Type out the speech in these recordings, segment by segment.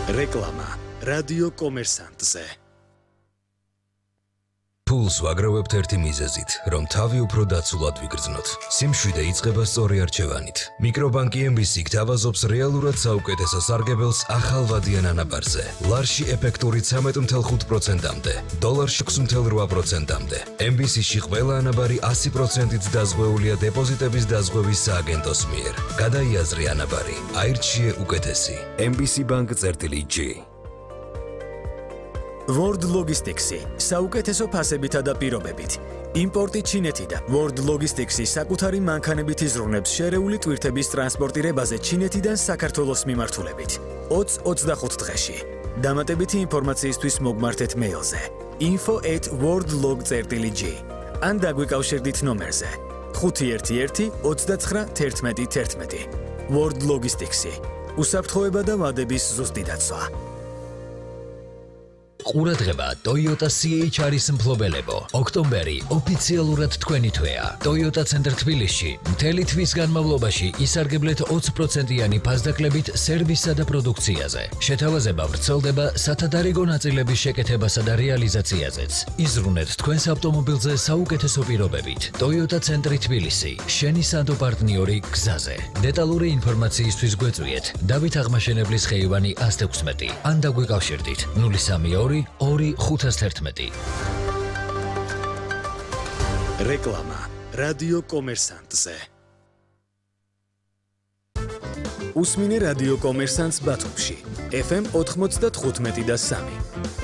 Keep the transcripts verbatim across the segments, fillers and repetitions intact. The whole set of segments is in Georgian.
რეკლამა რადიო კომერსანტზე. Pulls ვაგროვებთ ერთი მიზეზით, რომ თავი უფრო დაცულად ვიგრძნოთ. სიმშვიდე იწყება სწორი არჩევანით. მიკრობანკი ემ ბი სი გთავაზობს რეალურად საუკეთესო სარგებელს ახალ ვადიან ანაბარზე. ლარში ეფექტური ცამეტ ათი ხუთი პროცენტამდე, დოლარში ექვსი ათი რვა პროცენტამდე. ემ ბი სი-ში ყველა ანაბარი ასი პროცენტით დაზღვეულია დეპოზიტების დაზღვევის სააგენტოს მიერ. გადაიაზრე ანაბარი, აირჩიე უკეთესი. ემ ბი სი Bank წერტილი ჯი. World Logistics-ი საუკეთესო ფასებითა და პირობებით. იმპორტი ჩინეთიდან. World Logistics-ი საკუთარი მანქანებით იზრუნებს შერეული ტვირთების ტრანსპორტირებაზე ჩინეთიდან საქართველოს მიმართულებით. ოცი ოცდახუთი დღეში. დამატებითი ინფორმაციისთვის მოგმართეთ მეილზე info at worldlog წერტილი ჯი ან დაგვიკავშირდით ნომერზე ხუთი ერთი ერთი ოცდაცხრა თერთმეტი თერთმეტი. World Logistics-ი უსაფრთხოება და ვადების ზუსტი დაცვა. ყურადღება Toyota სი ეიჩ არ-ის მფლობელებო. ოქტომბერი ოფიციალურად თქვენი თვეა. Toyota ცენტრ თბილისში მთელი თვის განმავლობაში ისარგებლეთ ოცი პროცენტიანი ფასდაკლებით სერვისსა და პროდუქციაზე. შეთავაზება ვრცელდება სათადარიგო ნაწილების შეკეთებასა და რეალიზაციაზეც. იზრუნეთ თქვენს ავტომობილზე საუკეთესო პირობებით. Toyota ცენტრი თბილისი, შენი სანდო პარტნიორი გზაზე. დეტალური ინფორმაციისთვის გვეწვიეთ დავით აღმაშენებლის ხეივანი ას თექვსმეტი ან დაგვიკავშირდით ნული სამი ორი ორი ხუთას თერთმეტი. რეკლამა რადიო კომერსანტზე. უსმინე რადიო კომერსანტს ბათუმში ეფ ემ ოთხმოცდათხუთმეტი და სამი.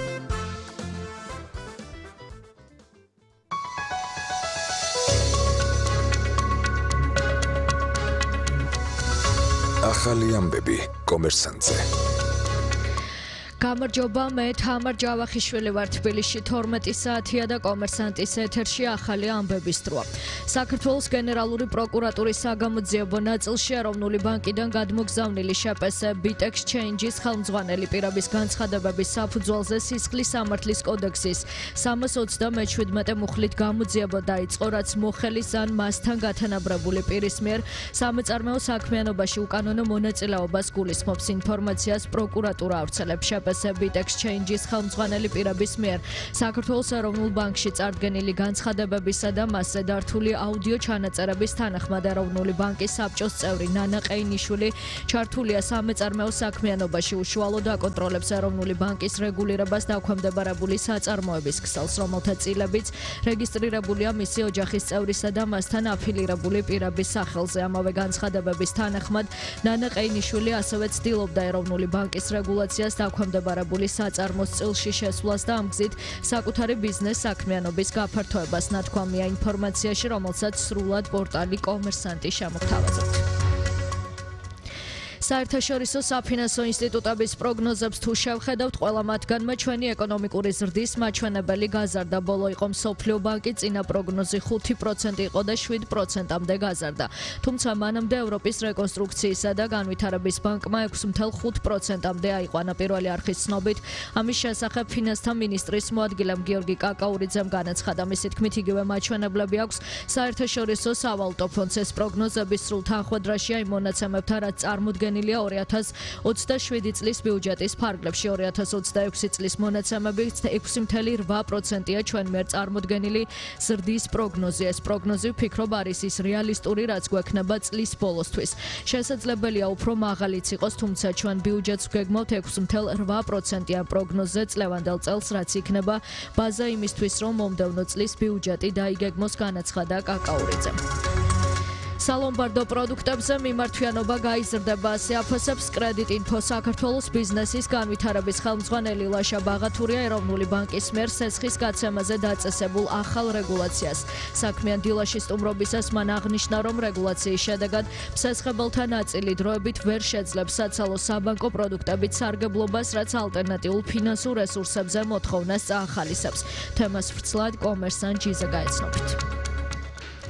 ახალი ამბები კომერსანტზე. გამარჯობა, მე თამარ ჯავახიშვილი ვარ თბილისში თორმეტი საათია და კომერსანტის ეთერში ახალი ამბების დროა. საქართველოს გენერალური პროკურატურის საგამოძიებო ნაწილში ეროვნული ბანკიდან გადმოგზავნილი შპს Bit Exchange-ის ხელმძღვანელი პირების განცხადებების საფუძველზე სისხლის სამართლის კოდექსის სამას ოცდამეშვიდმეტე მუხლით გამოძიებო დაიწყო, რაც მოხელის ან მასთან გათანაბრებული პირის მიერ სამეწარმეო საქმიანობაში უკანონო მონაწილეობას გულისხმობს. ინფორმაციას პროკურატურა ავრცელებს. Bit Exchange-ის ხელმძღვანელი პირების მიერ საქართველოს ეროვნულ ბანკში წარდგენილი განცხადებებისა და მასზე დართული აუდიო ჩანაწერების თანახმად ეროვნული ბანკის საბჭოს წევრი ნანა ყეინიშვილი ჩართულია სამეწარმეო საქმიანობაში, უშუალოდ აკონტროლებს ეროვნული ბანკის რეგულირებას დაქვემდებარებული საწარმოების ქსელს, რომელთა წილებიც რეგისტრირებულია მისი ოჯახის წევრისა და მასთან აფილირებული პირების სახელზე. ამავე განცხადებების თანახმად ნანა ყეინიშვილი ასევე ცდილობდა ეროვნული ბანკის რეგულაციას დაქვემდებარებული ბარაბული საწარმოს წილში შესვლას და ამ გზით საკუთარი ბიზნეს საქმიანობის გაფართოებას. ნათქვამია ინფორმაციაში, რომელსაც სრულად პორტალი კომერსანტი შემოგთავაზებთ. საერთაშორისო საფინანსო ინსტიტუტების პროგნოზებს თუ შევხედავთ, ყველა მათგანმა ჩვენი ეკონომიკური ზრდის მაჩვენებელი გაზარდა. ბოლო იყო მსოფლიო ბანკი, წინა პროგნოზი ხუთი პროცენტი იყო და შვიდ პროცენტამდე გაზარდა. თუმცა მანამდე ევროპის რეკონსტრუქციისა და განვითარების ბანკმა ექვსი ათეული ხუთი პროცენტამდე აიყვანა. პირველი არხის ცნობით, ამის შესახებ ფინანსთა მინისტრის მოადგილემ გიორგი კაკაურიძემ განაცხადა. მისი თქმით, იგივე მაჩვენებლები აქვს საერთაშორისო სავალუტო ფონდს. ეს პროგნოზები სრულ თანხმდრაშია იმ მონაცემებთან, რაც წარმოდგენილია ორი ათას ოცდაშვიდი წლის ბიუჯეტის ფარგლებში. ორი ათას ოცდაექვსი წლის მონაცემებით ექვსი ათეული რვა პროცენტია ჩვენ მიერ წარმოდგენილი ზრდის პროგნოზი. ეს პროგნოზი ვფიქრობ არის ის რეალისტური, რაც გვექნება წლის ბოლოსთვის. შესაძლებელია უფრო მაღალიც იყოს, თუმცა ჩვენ ბიუჯეტს ვგეგმავთ ექვსი ათეული რვა პროცენტიან პროგნოზზე წლევანდელ წელს, რაც იქნება ბაზა იმისთვის, რომ მომდევნო წლის ბიუჯეტი დაიგეგმოს, განაცხადა კაკაურიძემ. სალომბარდო პროდუქტებზე მიმართვიანობა გაიზრდება, ასე აფასებს კრედიტ ინფო. საქართველოს ბიზნესის განვითარების ხელმძღვანელი ლაშა ბაღათურია ეროვნული ბანკის მიერ სესხის გაცემაზე დაწესებულ ახალ რეგულაციას. საქმიან დილაში სტუმრობისას მან აღნიშნა, რომ რეგულაციის შედეგად მსესხებელთა ნაწილი დროებით ვერ შეძლებს საცალო საბანკო პროდუქტებით სარგებლობას, რაც ალტერნატიულ ფინანსურ რესურსებზე მოთხოვნას წაახალისებს. თემას ვრცლად კომერსანტ ჯიზე გაეცნობით.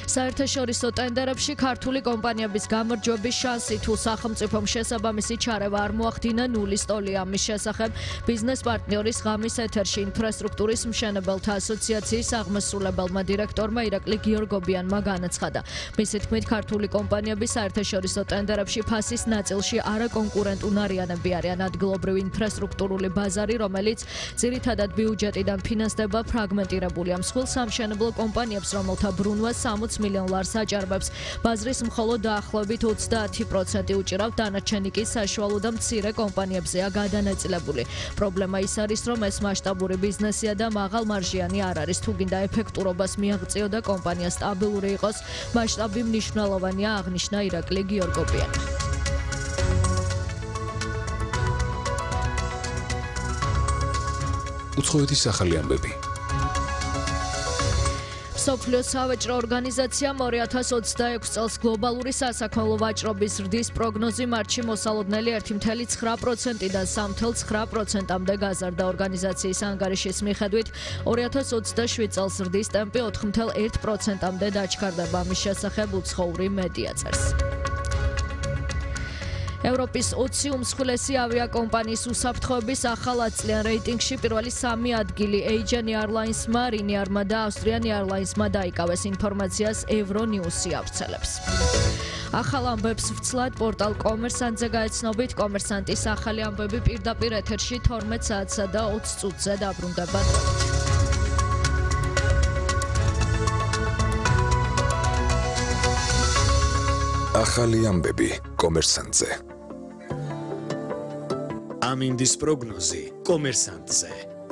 საერთაშორისო ტენდერებში ქართული კომპანიების გამარჯვების შანსი თუ სახელმწიფომ შესაბამისი ჩარევა არ მოახდინა ნულის ტოლია. ამის შესახებ ბიზნეს პარტნიორის ღამის ეთერში ინფრასტრუქტურის მშენებელთა ასოციაციის აღმასრულებელმა დირექტორმა ირაკლი გიორგობიანმა განაცხადა. მისი თქმით, ქართული კომპანიები საერთაშორისო ტენდერებში ფასის ნაწილში არაკონკურენტუნარიანები არიან. ადგილობრივი ინფრასტრუქტურული ბაზარი, რომელიც ძირითადად ბიუჯეტიდან ფინანსდება, ფრაგმენტირებულია. მსხვილ სამშენებლო კომპანიებს, რომელთა ბრუნვა სამოც მილიონ ლარს აჭარბებს, ბაზრის მხოლოდ დაახლოებით ოცდაათი პროცენტი უჭირავთ, დანარჩენი კი საშუალო და მცირე კომპანიებზეა გადანაწილებული. პრობლემა ის არის, რომ ეს მასშტაბური ბიზნესია და მაღალ მარჟიანი არ არის. თუ გინდა ეფექტურობას მიაღწიო და კომპანია სტაბილური იყოს, მასშტაბი მნიშვნელოვანია, აღნიშნა ირაკლი გიორგობიანი. უცხოეთის ახალი ამბები. მსოფლიოს სავაჭრო ორგანიზაციამ ორი ათას ოცდაექვსი წელს გლობალური სასაქონლო ვაჭრობის ზრდის პროგნოზი მარტში მოსალოდნელი ერთი წელი ცხრა პროცენტიდან სამი წელი ცხრა პროცენტამდე გაზარდა. ორგანიზაციის ანგარიშის მიხედვით ორი ათას ოცდაშვიდ წელს ზრდის ტემპი ოთხ წელი ერთ პროცენტამდე დაჩქარდება. ამის შესახებ უცხოური მედია წერს. ევროპის ოცი უმსხვილესი ავიაკომპანიის უსაფრთხოების ახალ ათწლიან რეიტინგში პირველი სამი ადგილი Asian Airlines-მა, Ryanair-მა და Austrian Airlines-მა დაიკავეს. ინფორმაციას Euronews-ი ავრცელებს. ახალ ამბებს ვცლად პორტალ კომერსანტზე გაეცნობით. კომერსანტის ახალი ამბები პირდაპირ ეთერში თორმეტ საათსა და ოცი წუთზე დაბრუნდება. ახალი ამბები კომერსანტზე. ამინდის პროგნოზი კომერსანტზე.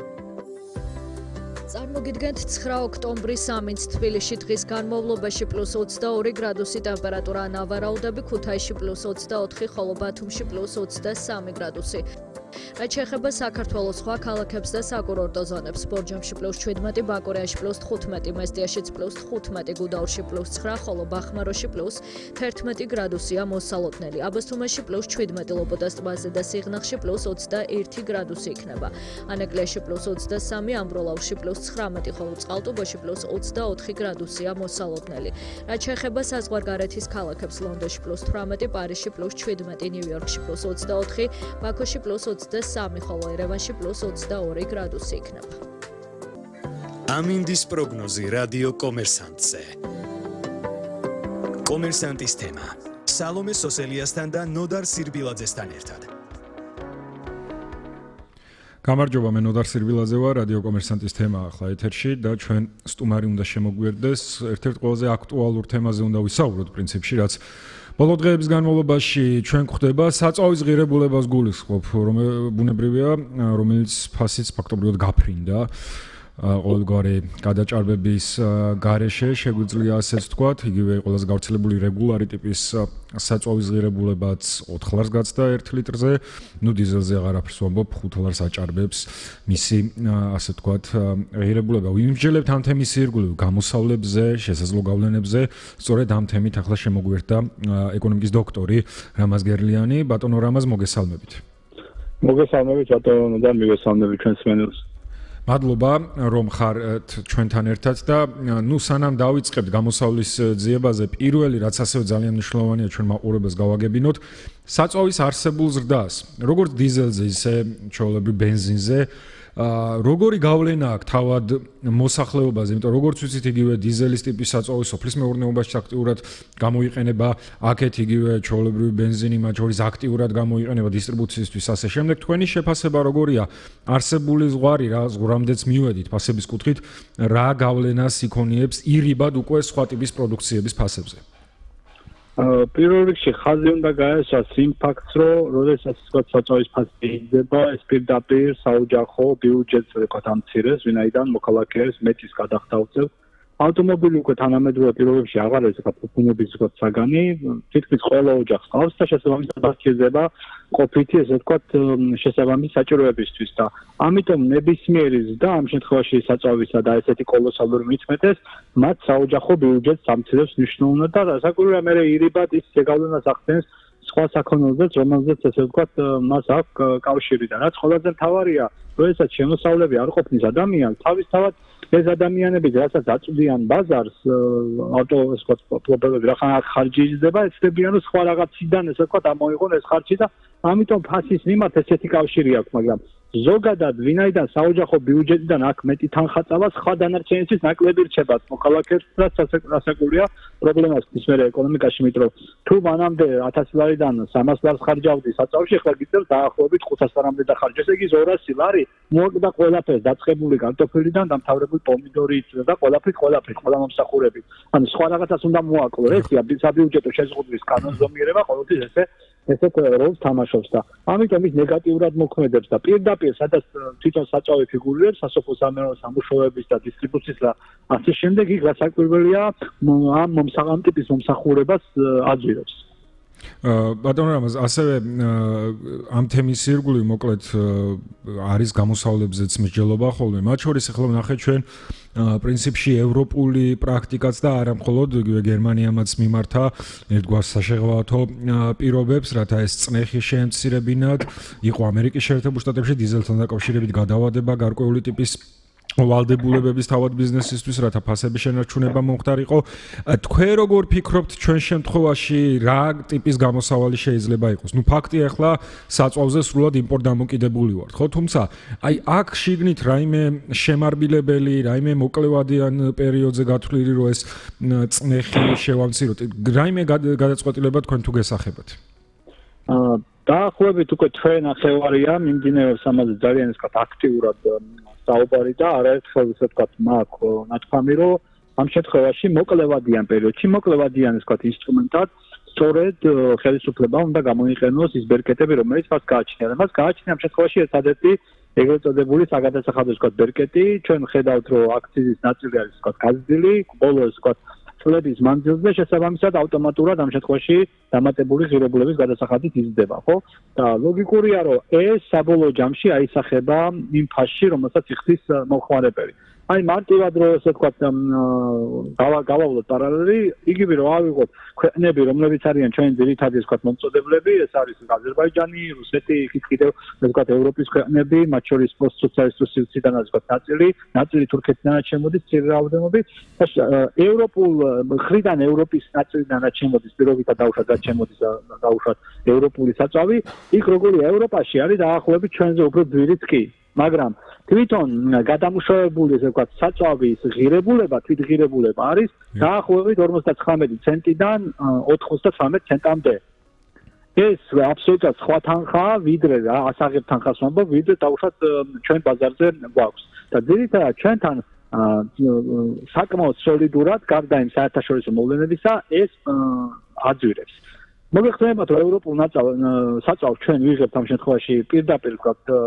წარმოგიდგენთ ცხრა ოქტომბრის ამინდს. თბილისში დღის განმავლობაში პლუს ოცდაორი გრადუსი ტემპერატურა, ნავარაუდები ქუთაისში პლუს ოცდაოთხი, ხოლო ბათუმში პლუს ოცდასამი გრადუსი. რაც შეეხება საქართველოს სხვა ქალაქებს და საკურორტო ზონებს, ბორჯომში პლუს შვიდმეტი, ბაკურიაში პლუს თხუთმეტი, მესტიაშიც პლუს თხუთმეტი, გუდაურში პლუს ცხრა, ხოლო ბახმაროში პლუს თერთმეტი გრადუსია მოსალოდნელი. აბასთუმანში პლუს შვიდმეტი, ლობოდას ტბაზე და სიღნაღში პლუს ოცდაერთი გრადუსი იქნება. ანეკლიაში პლუს ოცდასამი, ამბროლაურში პლუს ცხრამეტი, ხოლო წყალტუბოში პლუს ოცდაოთხი გრადუსია მოსალოდნელი. რაც შეეხება საზღვარგარეთის ქალაქებს, ლონდონში პლუს თვრამეტი, პარიზში პლუს შვიდმეტი, ნიუ-იორკში პლუს ოცდაოთხი, ბაქოში პლუს ოცდასამი, ხოლო ერევანში პლუს ოცდაორი გრადუსი იქნება. ამინდის პროგნოზი რადიო კომერსანტზე. კომერსანტის თემა სალომე სოსელიასთან და ნოდარ სირბილაძესთან ერთად. გამარჯობა, მე ნოდარ სირბილაძე ვარ, რადიო კომერსანტის თემა ახლა ეთერში და ჩვენ სტუმარი უნდა შემოგვიერთდეს. ერთ-ერთ ყველაზე აქტუალურ თემაზე უნდა ვისაუბროთ პრინციპში, რაც ბოლო დღეების განმავლობაში ჩვენ გვხვდება, საწვავის ღირებულებას გულისხმობ, რომ ბუნებრივია, რომელიც ფასიც ფაქტობრივად გაფრინდა. ყოველგვარი გადაჭარბების გარეშე შეგვიძლია ასეც ვთქვათ, იგივე ყველაზე გავრცელებული რეგულარი ტიპის საწვავის ღირებულებაც ოთხ ლარს გაცდა ერთ litrზე, ნუ დიზელზე აღარაფერს ვამბობ, ხუთ ლარს აჭარბებს მისი ასე ვთქვათ ღირებულება. ვიმსჯელებთ ამ თემის ირგვლივ გამოსავლებზე, შესაძლო გავლენებზე, სწორედ ამ თემით ახლა შემოგვიერთდა ეკონომიკის დოქტორი რამაზ გერლიანი. ბატონო რამაზ, მოგესალმებით. მოგესალმებით ბატონო და მიგესალმებით ჩვენს მენელს. მადლობა რომ ხართ ჩვენთან ერთად და ნუ სანამ დავიწყებთ გამოსავლის ძიებაზე, პირველი რაც ასევე ძალიან მნიშვნელოვანია ჩვენ მაყურებელს გავაგებინოთ, საწვავის არსებულ ზრდას, როგორც დიზელზე, ისე ჩვეულებრივ ბენზინზე, როგორი გავლენა აქვს თავად მოსახლეობაზე, იმიტომ როგორც ვიცით, იგივე დიზელის ტიპის საწვავი სოფლის მეურნეობაში აქტიურად გამოიყენება, აქეთ იგივე ჩვეულებრივი ბენზინი მათ შორის აქტიურად გამოიყენება დისტრიბუციისთვის ასე შემდეგ. თქვენი შეფასება როგორია? არსებული ზღვარი რა ზღვრამდეც მივედით ფასების კუთხით, რა გავლენას იქონიებს ირიბად უკვე სხვა ტიპის პროდუქციების ფასებზე? პირველ რიგში ხაზი უნდა გაეცას იმ ფაქტს, რომ როდესაც ვთქვათ საწვავის ფასი იზრდება, ეს პირდაპირ საოჯახო ბიუჯეტს ვთქვათ ამცირებს, ვინაიდან მოქალაქეებს მეტის გადახდა უწევს. ავტომობილი უკვე თანამედროვე პირობებში აღარ არის ფუფუნების ვთქვათ საგანი, თითქმის ყველა ოჯახს ყავს და შესაბამისად აქციზება ყოფითი ესე ვთქვათ შესაბამის საჭიროებისთვის და ამიტომ ნებისმიერი ზრდა ამ შემთხვევაში საწვავისა და ესეთი კოლოსალური მithmetes მათ საოჯახო ბიუჯეტს ამცირებს მნიშვნელოვნად და საკუთრივია მე ირიბად ის ზეგავლენას ახდენს სხვა საქონელზეც, რომელზეც ესე ვთქვათ მას აქვს კავშირი და რაც ყველაზე მთავარია, როდესაც შემოსავლები არ ყოფნის ადამიანს თავისთავად ეს ადამიანები, რასაც აწვდიან ბაზარს, ავტო ეს ვთქვათ, პრობლემები, რა ხარჯი იზრდება, ეცდებიან რომ სხვა რაღაციდან ესე ვთქვათ ამოიღონ ეს ხარჯი და ამიტომ ფასის მიმართ ესეთი კავშირი აქვს, მაგრამ ზოგადად ვინაიდან საოჯახო ბიუჯეტიდან აქ მეტი თანხა წავა, სხვა დანარჩენისთვის ნაკლები რჩება მოქალაქეებს, რაც სასაკურია პრობლემას ის მე ეკონომიკაში, იმიტომ რომ თუ მანამდე ათასი ლარიდან სამას ლარს ხარჯავდი საწავში, ახლა გიწევს დაახლოებით ხუთას ლარამდე დახარჯე, ესე იგი ორასი ლარი მოაკლდა ყველაფერს, დაწყებული კარტოფილიდან დამთავრებული პომიდორით და ყველაფრით, ყველაფრით, ყველა მომსახურებით. ანუ სხვა რაღაცას უნდა მოაკლო, ესია საბიუჯეტო შეზღუდვის კანონზომიერება ყოველთვის ესე ესეთ როლს თამაშობს და ამიტომ ის ნეგატიურად მოქმედებს და პირდაპირ სადაც თვითონ საწავი ფიგურირებს სასოფლო სამეურნეო სამუშაოების და დისტრიბუციის და ასე შემდეგ იქ გასაკვირველია ამ მომსახურე ტიპის მომსახურებას აძვირებს. ბატონო რამაზ, ასევე ამ თემის ირგვლივ მოკლედ არის გამოსავლებზეც მსჯელობა ხოლმე. მათ შორის ახლა ვნახეთ ჩვენ პრინციპში ევროპული პრაქტიკაც და არა მხოლოდ გერმანიამაც მიმართა ერთგვარ საშეღავათო პირობებს, რათა ეს წნეხი შეემცირებინათ, იყო ამერიკის შეერთებულ შტატებში დიზელთან დაკავშირებით გადავადება გარკვეული ტიპის ვალდებულებების თავად ბიზნესისთვის, რათა ფასების შენარჩუნება მომხდარიყო. თქვენ როგორ ფიქრობთ ჩვენ შემთხვევაში რა ტიპის გამოსავალი შეიძლება იყოს? ნუ ფაქტია ახლა საწვავზე სრულად იმპორტ დამოკიდებული ვართ, ხო? თუმცა აი აქ შიგნით რაიმე შემარბილებელი, რაიმე მოკლევადიან პერიოდზე გათვლილი რომ ეს წნეხი შევამციროთ. რაიმე გადაწყვეტილება თქვენ თუ გესახებათ? აა დაახლოებით უკვე თქვენ ახევარია მიმდინარეობს ამაზე ძალიან ისე აქტიურად საუბარი და არაერთხელ ისე ვთქვათ მაქვს ნათქვამი რომ ამ შემთხვევაში მოკლევადიან პერიოდში მოკლევადიან ისე ვთქვათ ინსტრუმენტად სწორედ ხელისუფლება უნდა გამოიყენოს ის ბერკეტები რომელიც მას გააჩნია და მას გააჩნია ამ შემთხვევაში ერთადერთი ეგრეთ წოდებული საგადასახადო ისე ვთქვათ ბერკეტი ჩვენ ხედავთ რომ აქციის ნაწილი არის ისე ვთქვათ გაზრდილი ბოლო ისე ვთქვათ წლების მანძილზე შესაბამისად ავტომატურად ამ შემთხვევაში დამატებული ღირებულების გადასახადით იზრდება, ხო? და ლოგიკურია, რომ ეს საბოლოო ჯამში აისახება იმ ფასში, რომელსაც იხდის მომხმარებელი. აი მარტივად რომ ესე ვთქვათ გავავლოთ პარალელი, იგივე რომ ავიღოთ ქვეყნები, რომლებიც არიან ჩვენი ძირითადი ესე ვთქვათ მომწოდებლები, ეს არის აზერბაიჯანი, რუსეთი, იქით კიდევ ესე ვთქვათ ევროპის ქვეყნები, მათ შორის პოსტსოციალისტური სივრციდან ასე ვთქვათ ნაწილი, ნაწილი თურქეთიდანაც შემოდის ცირე რაოდენობით. ევროპულ მხრიდან ევროპის ნაწილიდანაც შემოდის, პირობითად დაუშვათ რაც შემოდის დაუშვათ ევროპული საწავი, იქ როგორია ევროპაში არის დაახლოებით ჩვენზე უფრო ძვირიც კი. მაგრამ თვითონ გადამუშავებული ესე ვთქვათ საწავის ღირებულება, თვითღირებულება არის დაახლოებით ორმოცდათხრამეტი ცენტიდან ოთხმოცდათვრამეტ ცენტამდე. ეს აბსოლუტურად სხვა თანხაა, ვიდრე რა ასაღებ თანხას ვამბობ, ვიდრე დაუშვათ ჩვენ ბაზარზე გვაქვს. და ძირითადად ჩვენთან საკმაოდ სოლიდურად გარდა იმ საერთაშორისო მოვლენებისა ეს აძვირებს. მოგეხსენებათ რომ ევროპულ საწავს ჩვენ ვიღებთ ამ შემთხვევაში პირდაპირ ვთქვათ